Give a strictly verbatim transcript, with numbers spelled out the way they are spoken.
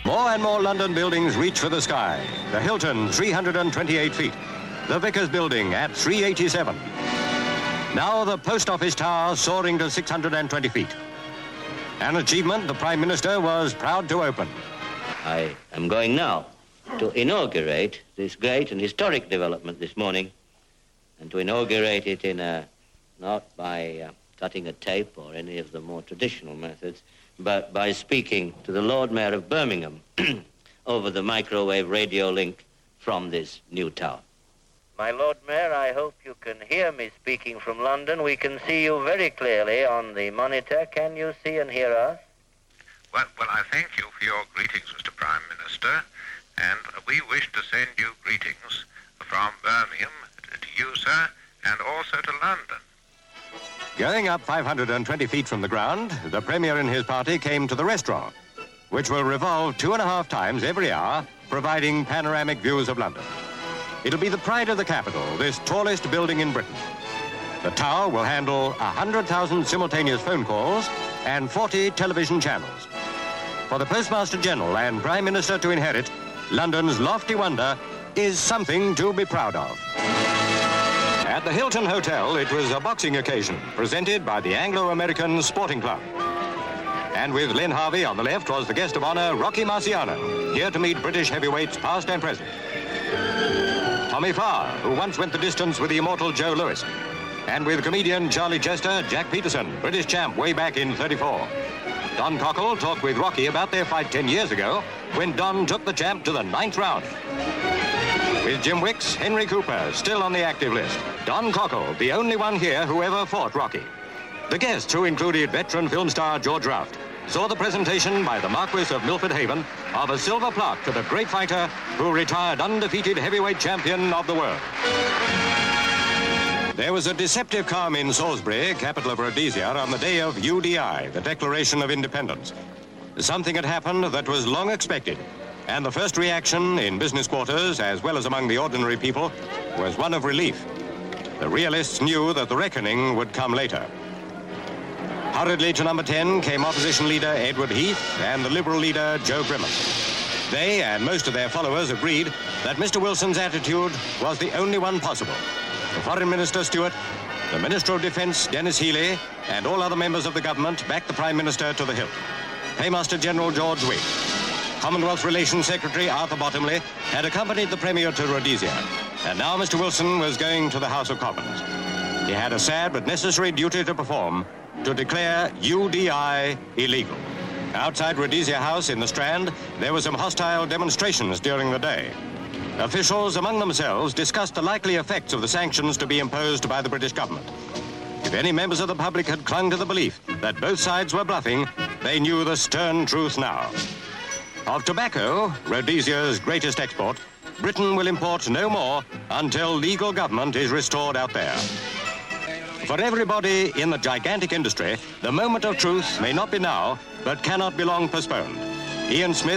More and more London buildings reach for the sky. The Hilton, three hundred twenty-eight feet. The Vickers Building at three eighty-seven. Now the Post Office Tower soaring to six hundred twenty feet. An achievement the Prime Minister was proud to open. I am going now to inaugurate this great and historic development this morning, and to inaugurate it in a, not by uh, cutting a tape or any of the more traditional methods, but by speaking to the Lord Mayor of Birmingham over the microwave radio link from this new tower. My Lord Mayor, I hope you can hear me speaking from London. We can see you very clearly on the monitor. Can you see and hear us? Well, well, I thank you for your greetings, Mister Prime Minister, and we wish to send you greetings from Birmingham to you, sir, and also to London. Going up five hundred twenty feet from the ground, the Premier and his party came to the restaurant, which will revolve two and a half times every hour, providing panoramic views of London. It'll be the pride of the capital, this tallest building in Britain. The tower will handle one hundred thousand simultaneous phone calls and forty television channels. For the Postmaster General and Prime Minister to inherit, London's lofty wonder is something to be proud of. At the Hilton Hotel, it was a boxing occasion presented by the Anglo-American Sporting Club. And with Len Harvey on the left was the guest of honor, Rocky Marciano, here to meet British heavyweights past and present. Tommy Farr, who once went the distance with the immortal Joe Louis. And with comedian Charlie Chester, Jack Peterson, British champ way back in thirty-four. Don Cockle talked with Rocky about their fight ten years ago when Don took the champ to the ninth round. With Jim Wicks, Henry Cooper, still on the active list. Don Cockle, the only one here who ever fought Rocky. The guests, who included veteran film star George Raft, saw the presentation by the Marquis of Milford Haven of a silver plaque to the great fighter who retired undefeated heavyweight champion of the world. There was a deceptive calm in Salisbury, capital of Rhodesia, on the day of U D I, the Declaration of Independence. Something had happened that was long expected, and the first reaction in business quarters, as well as among the ordinary people, was one of relief. The realists knew that the reckoning would come later. Hurriedly to number ten came opposition leader Edward Heath and the Liberal leader Joe Grimond. They and most of their followers agreed that Mister Wilson's attitude was the only one possible. The Foreign Minister Stewart, the Minister of Defence Dennis Healey, and all other members of the government backed the Prime Minister to the hilt. Paymaster General George Wigg, Commonwealth Relations Secretary Arthur Bottomley had accompanied the Premier to Rhodesia, and now Mister Wilson was going to the House of Commons. He had a sad but necessary duty to perform, to declare U D I illegal. Outside Rhodesia House in the Strand, there were some hostile demonstrations during the day. Officials among themselves discussed the likely effects of the sanctions to be imposed by the British government. If any members of the public had clung to the belief that both sides were bluffing, they knew the stern truth now. Of tobacco, Rhodesia's greatest export, Britain will import no more until legal government is restored out there. For everybody in the gigantic industry, the moment of truth may not be now, but cannot be long postponed. Ian Smith